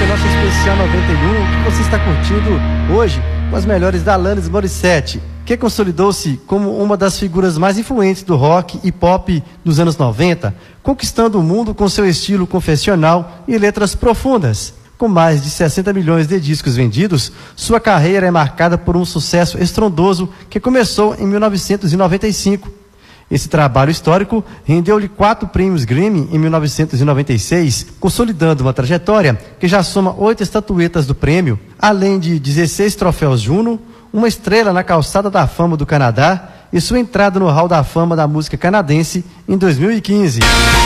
nosso especial 91, que você está curtindo hoje com as melhores da Alanis Morissette, que consolidou-se como uma das figuras mais influentes do rock e pop dos anos 90, conquistando o mundo com seu estilo confessional e letras profundas. Com mais de 60 milhões de discos vendidos, sua carreira é marcada por um sucesso estrondoso que começou em 1995. Esse trabalho histórico rendeu-lhe 4 prêmios Grammy em 1996, consolidando uma trajetória que já soma 8 estatuetas do prêmio, além de 16 troféus Juno, uma estrela na Calçada da Fama do Canadá e sua entrada no Hall da Fama da Música Canadense em 2015.